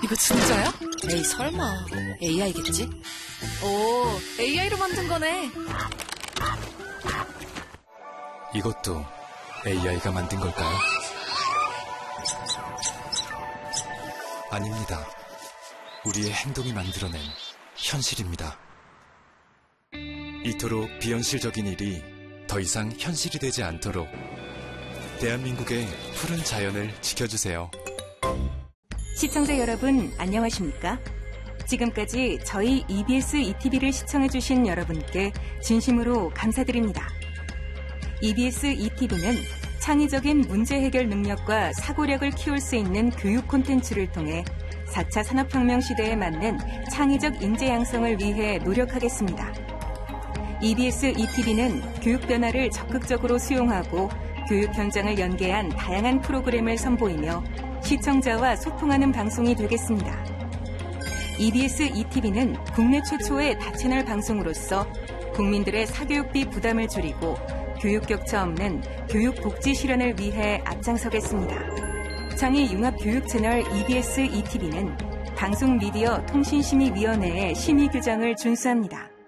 이거 진짜야? 에이, 설마. AI겠지? 오, AI로 만든 거네. 이것도 AI가 만든 걸까요? 아닙니다. 우리의 행동이 만들어낸 현실입니다. 이토록 비현실적인 일이 더 이상 현실이 되지 않도록 대한민국의 푸른 자연을 지켜주세요. 시청자 여러분, 안녕하십니까? 지금까지 저희 EBS ETV를 시청해주신 여러분께 진심으로 감사드립니다. EBS ETV는 창의적인 문제 해결 능력과 사고력을 키울 수 있는 교육 콘텐츠를 통해 4차 산업혁명 시대에 맞는 창의적 인재 양성을 위해 노력하겠습니다. EBS ETV는 교육 변화를 적극적으로 수용하고 교육 현장을 연계한 다양한 프로그램을 선보이며 시청자와 소통하는 방송이 되겠습니다. EBS ETV는 국내 최초의 다채널 방송으로서 국민들의 사교육비 부담을 줄이고 교육 격차 없는 교육 복지 실현을 위해 앞장서겠습니다. 창의 융합 교육 채널 EBS ETV는 방송미디어 통신심의위원회의 심의 규정을 준수합니다.